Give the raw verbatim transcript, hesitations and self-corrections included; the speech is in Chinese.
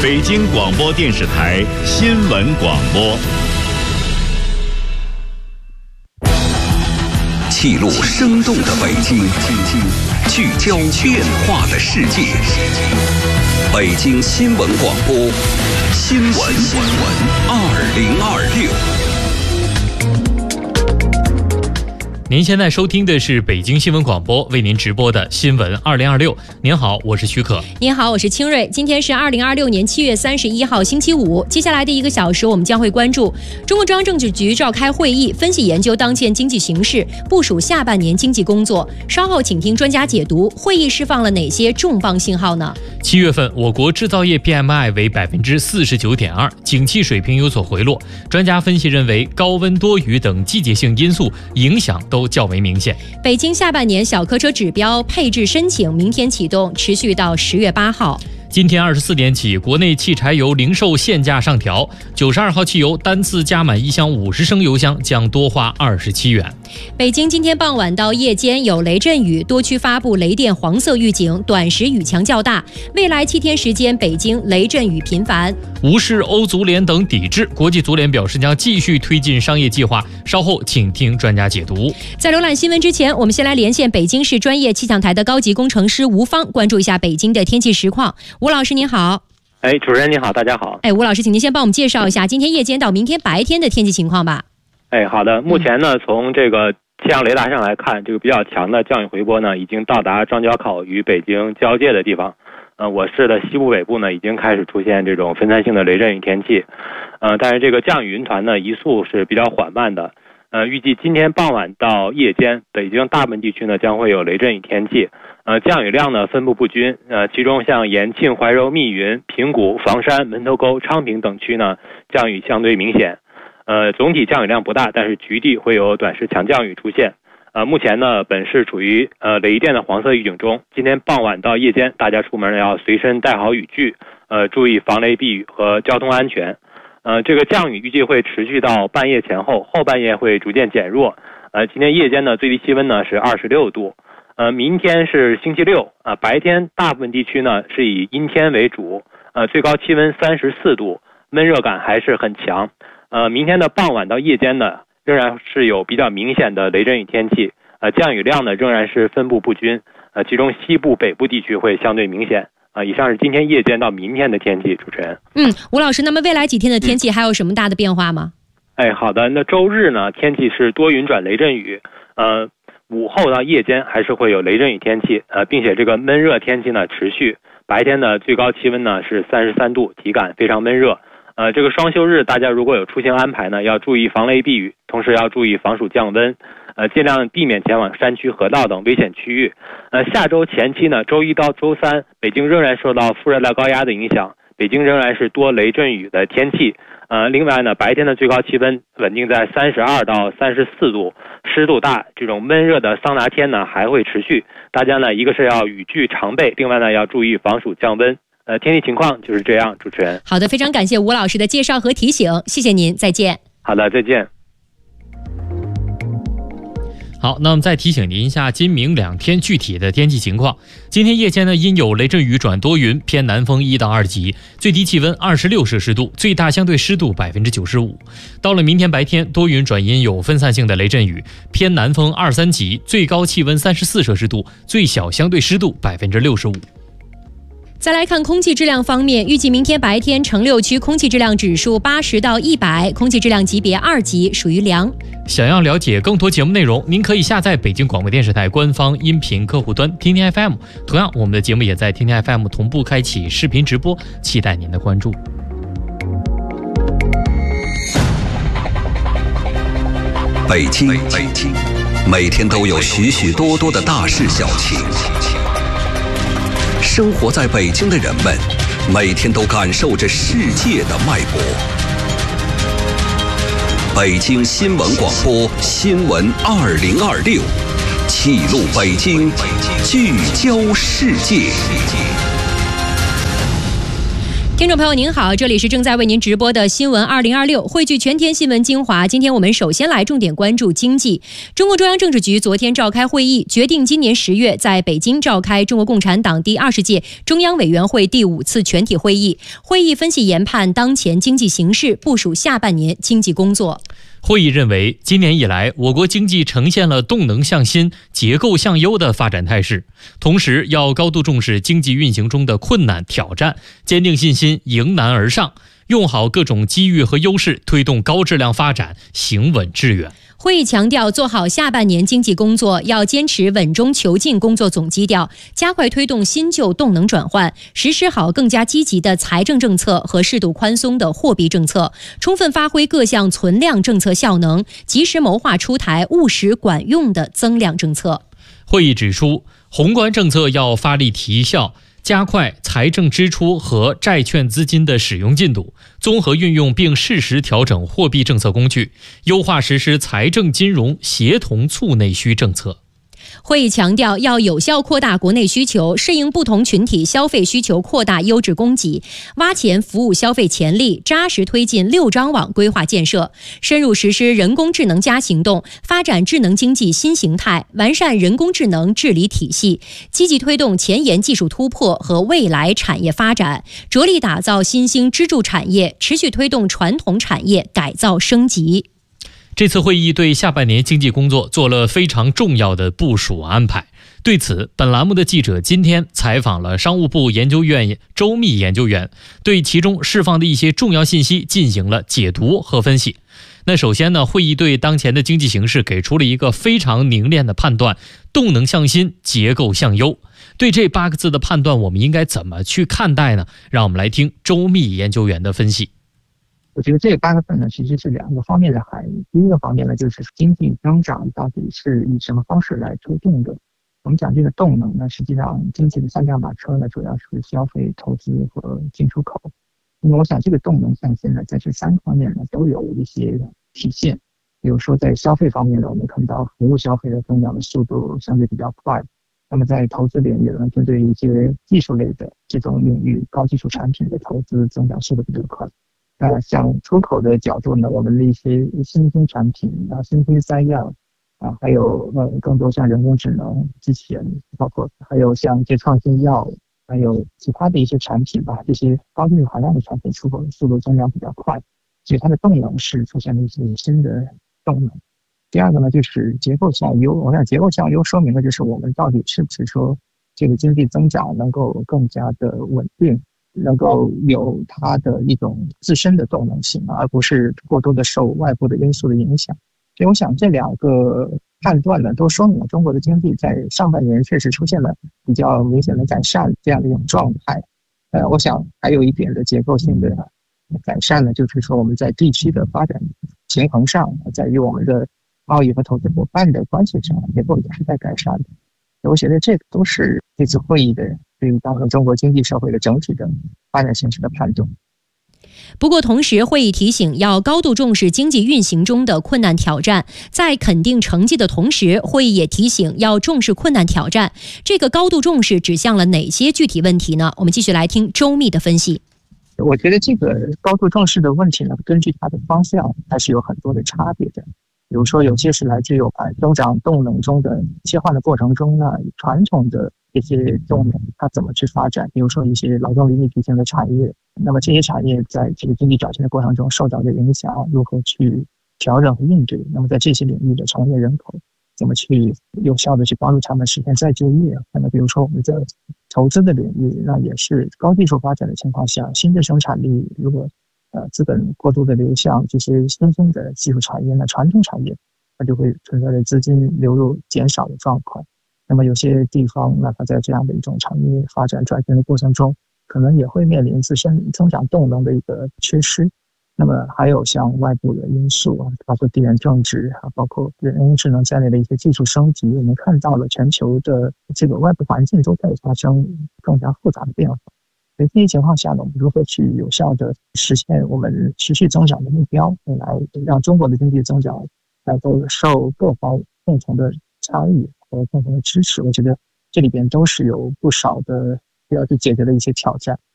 北京广播电视台新闻广播， 记录生动的北京，聚焦变化的世界。北京新闻广播，新闻二零二六。 您现在收听的是北京新闻广播为您直播的新闻二零二六。您好，我是许可。 您好，我是清瑞。今天是二零二六年七月三十一号星期五。接下来的一个小时，我们将会关注中共中央政治局召开会议，分析研究当前经济形势，部署下半年经济工作。稍后请听专家解读，会议释放了哪些重磅信号呢？ 七月份，我国制造业 P M I 为百分之四十九点二，景气水平有所回落。专家分析认为，高温多雨等季节性因素影响都较为明显。 北京下半年小客车指标配置申请明天启动，持续到十月八号。 今天二十四点起，国内汽柴油零售限价上调，九十二号汽油单次加满一箱五十升油箱将多花二十七元。 北京今天傍晚到夜间有雷阵雨，多区发布雷电黄色预警，短时雨强较大。未来七天时间，北京雷阵雨频繁。 无视欧足联等抵制，国际足联表示将继续推进商业计划。稍后请听专家解读。 在浏览新闻之前，我们先来连线北京市专业气象台的高级工程师吴芳，关注一下北京的天气实况。吴老师您好。 哎，主持人您好，大家好。 哎，吴老师，请您先帮我们介绍一下今天夜间到明天白天的天气情况吧。 哎，好的。目前呢，从这个气象雷达上来看，这个比较强的降雨回波呢，已经到达张家口与北京交界的地方。呃，我市的西部北部呢，已经开始出现这种分散性的雷阵雨天气。呃，但是这个降雨云团呢，移速是比较缓慢的。呃，预计今天傍晚到夜间，北京大部分地区呢将会有雷阵雨天气。呃，降雨量呢分布不均。呃，其中像延庆、怀柔、密云、平谷、房山、门头沟、昌平等区呢，降雨相对明显。呃，总体降雨量不大，但是局地会有短时强降雨出现。呃，目前呢，本市处于呃雷电的黄色预警中。今天傍晚到夜间，大家出门呢要随身带好雨具，呃，注意防雷避雨和交通安全。呃，这个降雨预计会持续到半夜前后，后半夜会逐渐减弱。呃，今天夜间的最低气温呢是二十六度。呃，明天是星期六啊、呃，白天大部分地区呢是以阴天为主，呃，最高气温三十四度，闷热感还是很强。呃，明天的傍晚到夜间呢，仍然是有比较明显的雷阵雨天气，呃，降雨量呢仍然是分布不均，呃，其中西部、北部地区会相对明显。啊、呃，以上是今天夜间到明天的天气，主持人。 嗯，吴老师，那么未来几天的天气还有什么大的变化吗？ 嗯、哎，好的，那周日呢，天气是多云转雷阵雨，呃，午后到夜间还是会有雷阵雨天气，呃，并且这个闷热天气呢持续，白天的最高气温呢是三十三度，体感非常闷热。呃，这个双休日，大家如果有出行安排呢，要注意防雷避雨，同时要注意防暑降温，呃，尽量避免前往山区、河道等危险区域。呃，下周前期呢，周一到周三，北京仍然受到副热带高压的影响，北京仍然是多雷阵雨的天气。呃，另外呢，白天的最高气温稳定在三十二到三十四度，湿度大，这种闷热的桑拿天呢还会持续。大家呢，一个是要雨具常备，另外呢要注意防暑降温。呃，天气情况就是这样，主持人。 好的，非常感谢吴老师的介绍和提醒，谢谢您，再见。 好的，再见。 好，那么再提醒您一下今明两天具体的天气情况。今天夜间呢，阴有雷阵雨转多云，偏南风一到二级，最低气温二十六摄氏度，最大相对湿度百分之九十五。到了明天白天，多云转阴，有分散性的雷阵雨，偏南风二三级，最高气温三十四摄氏度，最小相对湿度百分之六十五。 再来看空气质量方面，预计明天白天城六区空气质量指数八十到一百，空气质量级别二级，属于良。 想要了解更多节目内容，您可以下载北京广播电视台官方音频客户端听听 F M。同样，我们的节目也在听听 F M 同步开启视频直播，期待您的关注。 北京，北京，每天都有许许多多的大事小情。生活在北京的人们，每天都感受着世界的脉搏。北京新闻广播，新闻二零二六，记录北京，聚焦世界。 听众朋友您好，这里是正在为您直播的新闻二零二六，汇聚全天新闻精华。今天我们首先来重点关注经济。中共中央政治局昨天召开会议，决定今年十月在北京召开中国共产党第二十届中央委员会第五次全体会议。会议分析研判当前经济形势，部署下半年经济工作。 会议认为，今年以来，我国经济呈现了动能向新、结构向优的发展态势。同时，要高度重视经济运行中的困难挑战，坚定信心，迎难而上，用好各种机遇和优势，推动高质量发展，行稳致远。 会议强调，做好下半年经济工作，要坚持稳中求进工作总基调，加快推动新旧动能转换，实施好更加积极的财政政策和适度宽松的货币政策，充分发挥各项存量政策效能，及时谋划出台务实管用的增量政策。 会议指出，宏观政策要发力提效，加快财政支出和债券资金的使用进度，综合运用并适时调整货币政策工具，优化实施财政金融协同促内需政策。 会议强调，要有效扩大国内需求，适应不同群体消费需求，扩大优质供给，挖潜服务消费潜力，扎实推进六张网规划建设，深入实施人工智能加行动，发展智能经济新形态，完善人工智能治理体系，积极推动前沿技术突破和未来产业发展，着力打造新兴支柱产业，持续推动传统产业改造升级。 这次会议对下半年经济工作做了非常重要的部署安排。对此，本栏目的记者今天采访了商务部研究院周密研究员，对其中释放的一些重要信息进行了解读和分析。那首先呢，会议对当前的经济形势给出了一个非常凝练的判断：动能向新，结构向优。对这八个字的判断，我们应该怎么去看待呢？让我们来听周密研究员的分析。 我觉得这八个字呢，其实是两个方面的含义。第一个方面呢，就是经济增长到底是以什么方式来推动的。我们讲这个动能呢，实际上经济的三驾马车呢，主要是消费、投资和进出口。那么我想这个动能向新呢，在这三个方面呢，都有一些体现。比如说在消费方面呢，我们看到服务消费的增长的速度相对比较快。那么在投资领域呢，针对一些技术类的这种领域，高技术产品的投资增长速度比较快。呃，像出口的角度呢，我们的一些新兴产品啊、新兴三样啊，还有呃更多像人工智能、机器人，包括还有像一些创新药，还有其他的一些产品吧，这些高技术含量的产品出口的速度增长比较快，所以它的动能是出现了一些新的动能。第二个呢，就是结构向优。我想结构向优说明的就是我们到底是不是说这个经济增长能够更加的稳定。能够有它的一种自身的动能性，而不是过多的受外部的因素的影响。所以我想这两个判断呢，都说明了中国的经济在上半年确实出现了比较明显的改善这样的一种状态。呃，我想还有一点的结构性的改善呢，就是说我们在地区的发展平衡上，在于我们的贸易和投资伙伴的关系上，结构也是在改善的。我觉得这个都是这次会议的对于当前中国经济社会的整体的发展形势的判断。 不过同时，会议提醒要高度重视经济运行中的困难挑战，在肯定成绩的同时，会议也提醒要重视困难挑战。这个高度重视指向了哪些具体问题呢？我们继续来听周密的分析。 我觉得这个高度重视的问题呢，根据它的方向还是有很多的差别的。比如说有些是来自于增长动能中的切换的过程中呢，传统的这些动能它怎么去发展，比如说一些劳动力密集型的产业，那么这些产业在这个经济转型的过程中受到的影响如何去调整和应对，那么在这些领域的从业人口怎么去有效的去帮助他们实现再就业。那么比如说我们在投资的领域，那也是高技术发展的情况下，新的生产力如果呃，资本过度的流向这些新兴的技术产业呢，传统产业它就会存在着资金流入减少的状况。那么有些地方呢，它在这样的一种产业发展转型的过程中，可能也会面临自身增长动能的一个缺失。那么还有像外部的因素啊，包括地缘政治啊，包括人工智能在内的一些技术升级，我们看到了全球的这个外部环境都在发生更加复杂的变化。在这些情况下呢，我们如何去有效的实现我们持续增长的目标，来让中国的经济增长能够受各方共同的参与和共同的支持？我觉得这里边都是有不少的需要去解决的一些挑战。